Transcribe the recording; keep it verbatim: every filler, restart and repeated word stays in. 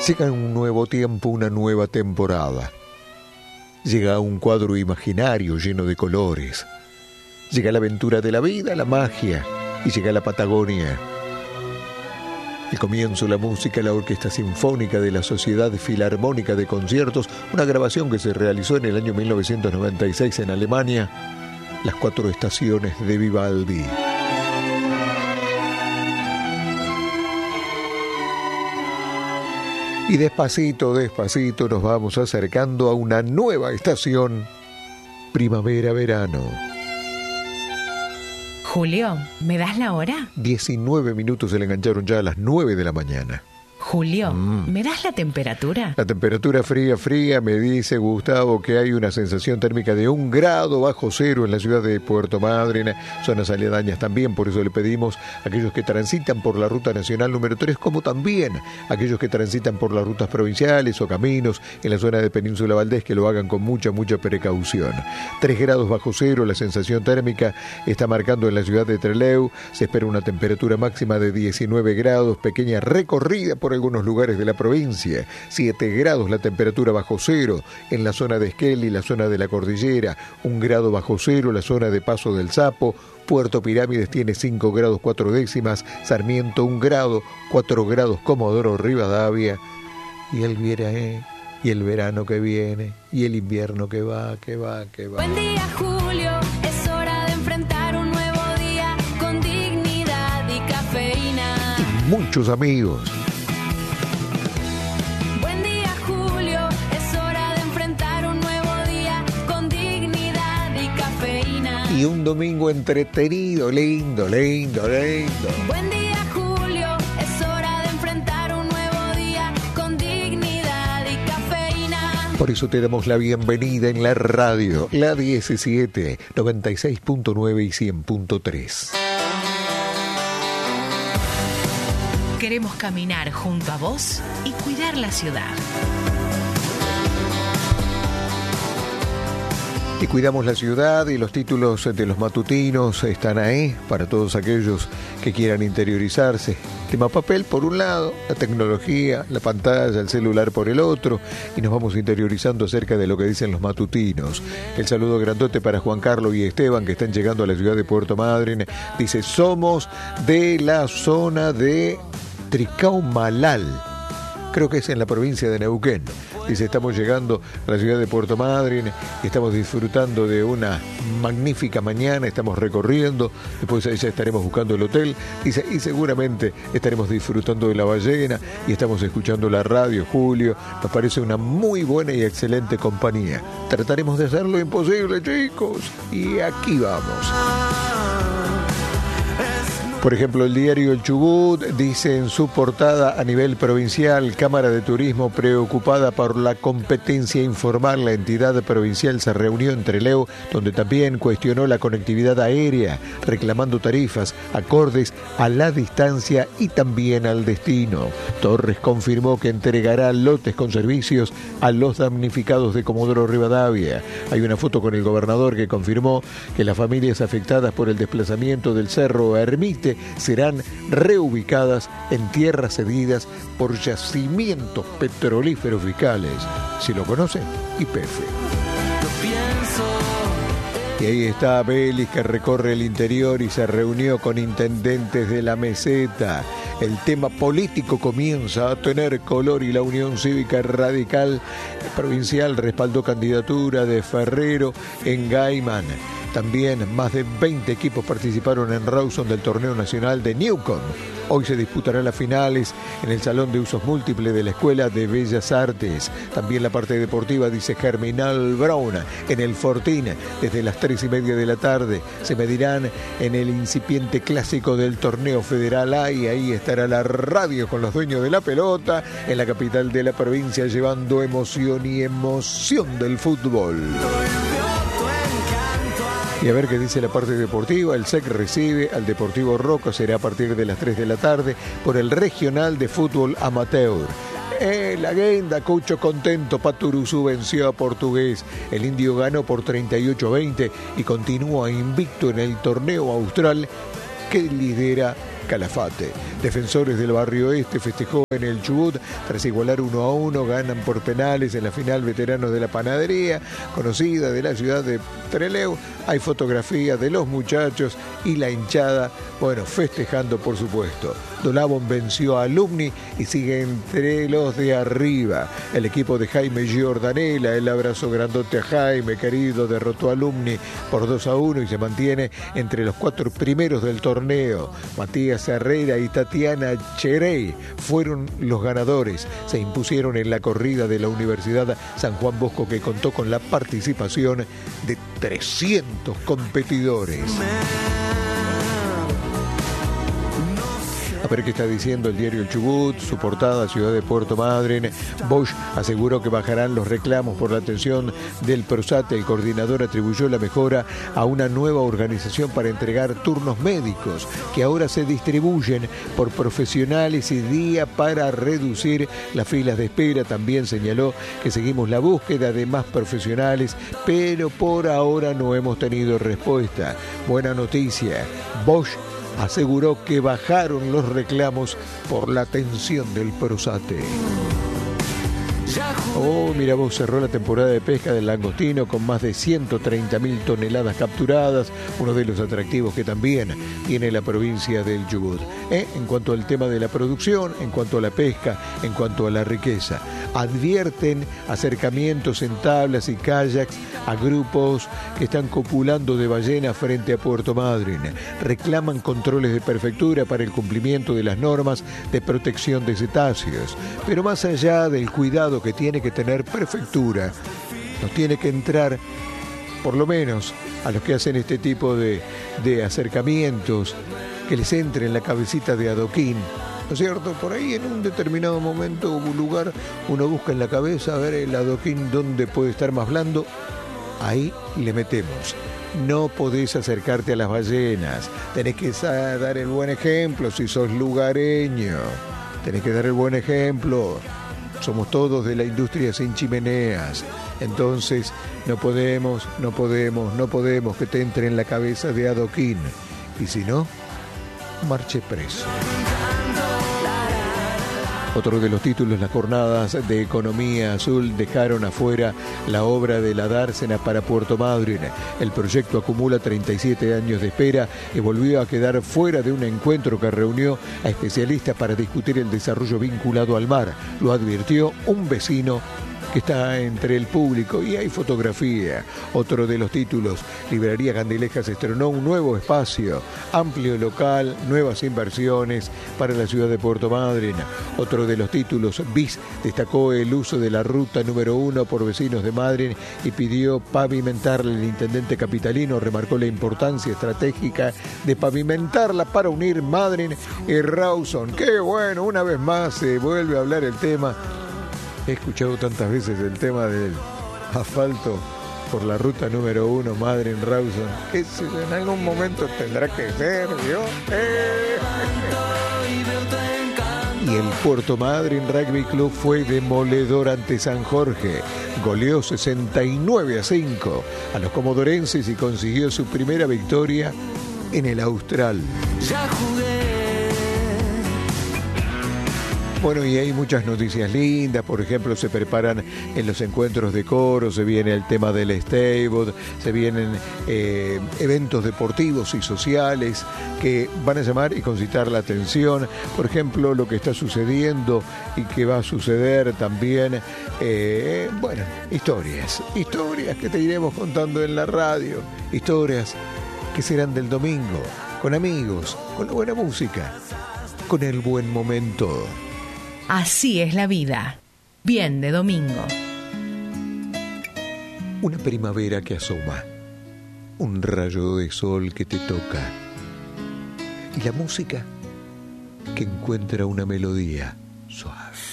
Llega un nuevo tiempo, una nueva temporada. Llega un cuadro imaginario lleno de colores. Llega la aventura de la vida, la magia, y llega la Patagonia. El comienzo, la música, la Orquesta Sinfónica de la Sociedad Filarmónica de Conciertos, una grabación que se realizó en el año mil novecientos noventa y seis en Alemania, las cuatro estaciones de Vivaldi. Y despacito, despacito nos vamos acercando a una nueva estación, primavera-verano. Julio, ¿me das la hora? diecinueve minutos se le engancharon ya a las nueve de la mañana. Julio, Mm. ¿me das la temperatura? La temperatura fría, fría, me dice Gustavo que hay una sensación térmica de un grado bajo cero en la ciudad de Puerto Madryn, zonas aledañas también, por eso le pedimos a aquellos que transitan por la ruta nacional número tres, como también a aquellos que transitan por las rutas provinciales o caminos en la zona de Península Valdés, que lo hagan con mucha, mucha precaución. tres grados bajo cero, la sensación térmica está marcando en la ciudad de Trelew, se espera una temperatura máxima de diecinueve grados, pequeña recorrida por algunos lugares de la provincia, siete grados la temperatura bajo cero en la zona de Esquel y la zona de la cordillera, un grado bajo cero la zona de Paso del Sapo, Puerto Pirámides tiene cinco grados cuatro décimas, Sarmiento un grado, cuatro grados Comodoro Rivadavia, y el viene, y el verano que viene, y el invierno que va, que va, que va. Buen día, Julio, es hora de enfrentar un nuevo día con dignidad y cafeína. Y muchos amigos. Y un domingo entretenido, lindo, lindo, lindo. Buen día, Julio, es hora de enfrentar un nuevo día con dignidad y cafeína. Por eso te damos la bienvenida en la radio, la diecisiete, noventa y seis punto nueve y cien punto tres. Queremos caminar junto a vos y cuidar la ciudad. Y cuidamos la ciudad, y los títulos de los matutinos están ahí para todos aquellos que quieran interiorizarse. Tema papel por un lado, la tecnología, la pantalla, el celular por el otro, y nos vamos interiorizando acerca de lo que dicen los matutinos. El saludo grandote para Juan Carlos y Esteban, que están llegando a la ciudad de Puerto Madryn. Dice, somos de la zona de Tricaumalal, creo que es en la provincia de Neuquén. Dice, estamos llegando a la ciudad de Puerto Madryn y estamos disfrutando de una magnífica mañana, estamos recorriendo, después ya estaremos buscando el hotel, dice, y seguramente estaremos disfrutando de la ballena y estamos escuchando la radio, Julio, nos parece una muy buena y excelente compañía. Trataremos de hacer lo imposible, chicos, y aquí vamos. Por ejemplo, el diario El Chubut dice en su portada a nivel provincial, Cámara de Turismo preocupada por la competencia informal. La entidad provincial se reunió en Trelew, donde también cuestionó la conectividad aérea, reclamando tarifas acordes a la distancia y también al destino. Torres confirmó que entregará lotes con servicios a los damnificados de Comodoro Rivadavia. Hay una foto con el gobernador que confirmó que las familias afectadas por el desplazamiento del Cerro Ermite serán reubicadas en tierras cedidas por yacimientos petrolíferos fiscales. Si lo conocen, Y P F. Y ahí está Belis, que recorre el interior y se reunió con intendentes de la meseta. El tema político comienza a tener color y la Unión Cívica Radical Provincial respaldó candidatura de Ferrero en Gaiman. También más de veinte equipos participaron en Rawson del torneo nacional de Newcomb. Hoy se disputarán las finales en el Salón de Usos Múltiples de la Escuela de Bellas Artes. También la parte deportiva, dice Germinal Brown, en el Fortín, desde las tres y media de la tarde. Se medirán en el incipiente clásico del torneo federal A, y ahí estará la radio con los dueños de la pelota en la capital de la provincia, llevando emoción y emoción del fútbol. Y a ver qué dice la parte deportiva. El S E C recibe al Deportivo Roca, será a partir de las tres de la tarde por el Regional de Fútbol Amateur. Eh, la Guenda, Cucho contento, Paturuzú venció a Portugués. El Indio ganó por treinta y ocho a veinte y continúa invicto en el torneo austral que lidera Calafate. Defensores del Barrio Este festejó en el Chubut tras igualar uno a uno, ganan por penales en la final veteranos de la panadería, conocida de la ciudad de Trelew. Hay fotografías de los muchachos y la hinchada, bueno, festejando por supuesto. Dolabon venció a Alumni y sigue entre los de arriba. El equipo de Jaime Giordanella, el abrazo grandote a Jaime, querido, derrotó a Alumni por dos a uno y se mantiene entre los cuatro primeros del torneo. Matías Herrera y Tatiana Cherey fueron los ganadores. Se impusieron en la corrida de la Universidad San Juan Bosco, que contó con la participación de trescientos competidores. A ver qué está diciendo el diario El Chubut, su portada, Ciudad de Puerto Madryn. Bosch aseguró que bajarán los reclamos por la atención del PROSATE. El coordinador atribuyó la mejora a una nueva organización para entregar turnos médicos que ahora se distribuyen por profesionales y día para reducir las filas de espera. También señaló que seguimos la búsqueda de más profesionales, pero por ahora no hemos tenido respuesta. Buena noticia, Bosch aseguró que bajaron los reclamos por la atención del PROSATE. Oh, mira vos, cerró la temporada de pesca del langostino con más de ciento treinta mil toneladas capturadas, uno de los atractivos que también tiene la provincia del Chubut. ¿Eh? En cuanto al tema de la producción, en cuanto a la pesca, en cuanto a la riqueza. Advierten acercamientos en tablas y kayaks a grupos que están copulando de ballenas frente a Puerto Madryn. Reclaman controles de prefectura para el cumplimiento de las normas de protección de cetáceos. Pero más allá del cuidado que tiene que tener prefectura, nos tiene que entrar, por lo menos a los que hacen este tipo de, de acercamientos, que les entre en la cabecita de adoquín, ¿no es cierto? Por ahí en un determinado momento o lugar uno busca en la cabeza a ver el adoquín dónde puede estar más blando, ahí le metemos. No podés acercarte a las ballenas, tenés que dar el buen ejemplo si sos lugareño, tenés que dar el buen ejemplo. Somos todos de la industria sin chimeneas, entonces no podemos, no podemos, no podemos que te entre en la cabeza de adoquín, y si no, marche preso. Otro de los títulos, las jornadas de Economía Azul dejaron afuera la obra de la dársena para Puerto Madryn. El proyecto acumula treinta y siete años de espera y volvió a quedar fuera de un encuentro que reunió a especialistas para discutir el desarrollo vinculado al mar. Lo advirtió un vecino que está entre el público y hay fotografía. Otro de los títulos, Librería Candilejas estrenó un nuevo espacio, amplio local, nuevas inversiones para la ciudad de Puerto Madryn. Otro de los títulos, B I S destacó el uso de la ruta número uno por vecinos de Madryn y pidió pavimentarla. El intendente capitalino remarcó la importancia estratégica de pavimentarla para unir Madryn y Rawson. ¡Qué bueno! Una vez más se vuelve a hablar el tema. He escuchado tantas veces el tema del asfalto por la ruta número uno, Madryn Rawson, que en algún momento tendrá que ser, ¿vio? ¡Eh! Y el Puerto Madryn Rugby Club fue demoledor ante San Jorge. Goleó sesenta y nueve a cinco a los comodorenses y consiguió su primera victoria en el Austral. Ya jugué. Bueno, y hay muchas noticias lindas. Por ejemplo, se preparan en los encuentros de coro, se viene el tema del stable, se vienen eh, eventos deportivos y sociales que van a llamar y concitar la atención. Por ejemplo, lo que está sucediendo y que va a suceder también, eh, bueno, historias, historias que te iremos contando en la radio, historias que serán del domingo, con amigos, con la buena música, con el buen momento. Así es la vida. Bien de domingo. Una primavera que asoma, un rayo de sol que te toca y la música que encuentra una melodía suave.